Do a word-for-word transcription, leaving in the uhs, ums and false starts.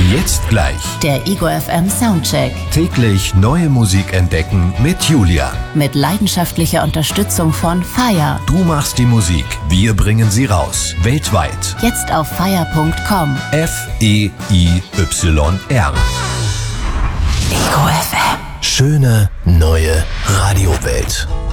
Jetzt gleich. Der Ego F M Soundcheck. Täglich neue Musik entdecken mit Julia. Mit leidenschaftlicher Unterstützung von Fire. Du machst die Musik, wir bringen sie raus. Weltweit. Jetzt auf fire punkt com. F E I Y R. Ego F M. Schöne neue Radiowelt.